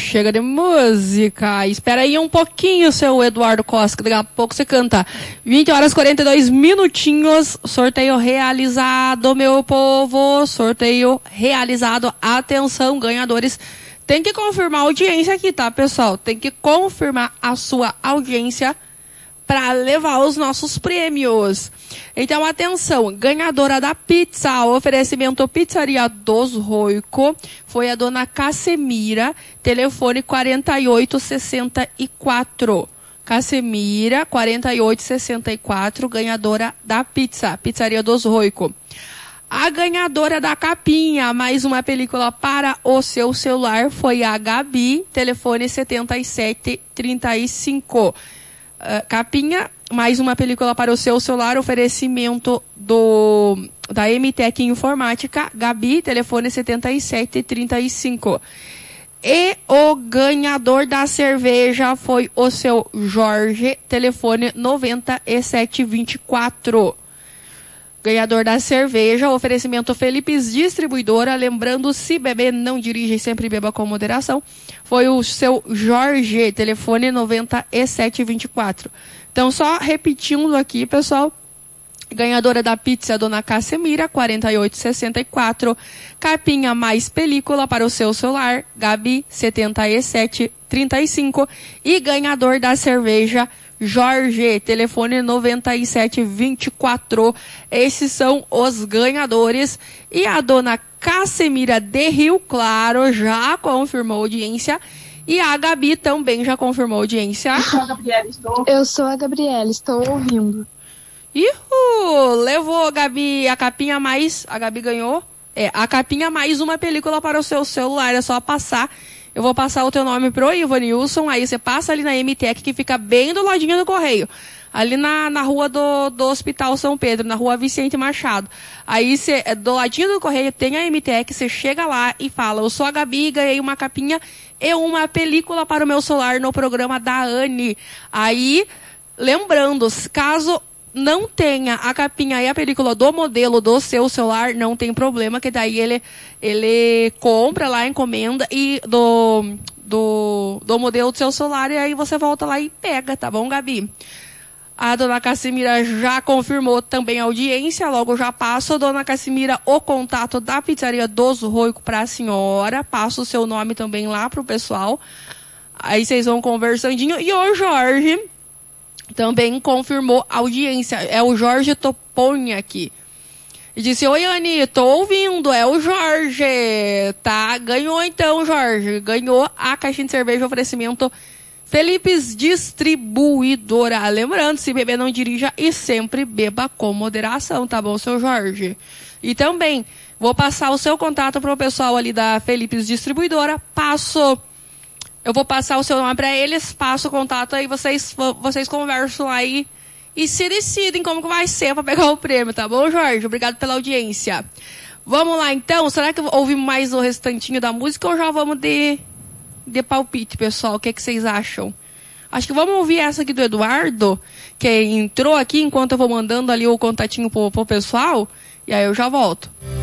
chega de música. Espera aí um pouquinho, seu Eduardo Costa, que daqui a pouco você canta. 20 horas e 42 minutinhos. Sorteio realizado, meu povo. Sorteio realizado. Atenção, ganhadores. Tem que confirmar a audiência aqui, tá, pessoal? Tem que confirmar a sua audiência para levar os nossos prêmios. Então, atenção, ganhadora da pizza, oferecimento Pizzaria dos Roico, foi a dona Cassemira, telefone 4864. Cassemira, 4864, ganhadora da pizza, Pizzaria dos Roico. A ganhadora da capinha, mais uma película para o seu celular, foi a Gabi, telefone 7735. Capinha, mais uma película para o seu celular, oferecimento da MTech Informática, Gabi, telefone 7735. E o ganhador da cerveja foi o seu Jorge, telefone 9724. Ganhador da cerveja, oferecimento Felipes Distribuidora, lembrando, se beber, não dirija e sempre beba com moderação, foi o seu Jorge, telefone 9724. Então, só repetindo aqui, pessoal, ganhadora da pizza, dona Cassemira, 4864, capinha mais película para o seu celular, Gabi, 7735, e ganhador da cerveja, Jorge, telefone 9724. Esses são os ganhadores. E a dona Cassemira de Rio Claro já confirmou audiência. E a Gabi também já confirmou audiência. Eu sou a Gabriela, estou ouvindo. Levou, Gabi, a capinha mais... A Gabi ganhou? A capinha mais uma película para o seu celular. É só passar... Eu vou passar o teu nome pro Ivanilson, aí você passa ali na MTech, que fica bem do ladinho do Correio. Ali na rua do Hospital São Pedro, na rua Vicente Machado. Aí você, do ladinho do Correio, tem a MTech, você chega lá e fala, eu sou a Gabi, ganhei uma capinha e uma película para o meu celular no programa da Anne. Aí, lembrando, caso não tenha a capinha e a película do modelo do seu celular, não tem problema, que daí ele compra lá, encomenda e do modelo do seu celular, e aí você volta lá e pega, tá bom, Gabi? A dona Cassimira já confirmou também a audiência, logo já passo, dona Cassimira, o contato da Pizzaria dos Roico para a senhora, passo o seu nome também lá pro pessoal, aí vocês vão conversandinho, e o Jorge também confirmou a audiência. É o Jorge Toponi aqui. E disse, oi, Anny, tô ouvindo, é o Jorge. Tá, ganhou então, Jorge. Ganhou a caixinha de cerveja, oferecimento Felipes Distribuidora. Lembrando, se beber não dirija e sempre beba com moderação, tá bom, seu Jorge? E também, vou passar o seu contato pro pessoal ali da Felipes Distribuidora. Eu vou passar o seu nome para eles, passo o contato aí, vocês conversam aí e se decidem como que vai ser para pegar o prêmio, tá bom, Jorge? Obrigado pela audiência. Vamos lá, então. Será que ouvimos mais o restantinho da música ou já vamos de palpite, pessoal? O que vocês acham? Acho que vamos ouvir essa aqui do Eduardo, que entrou aqui enquanto eu vou mandando ali o contatinho pro pessoal, e aí eu já volto.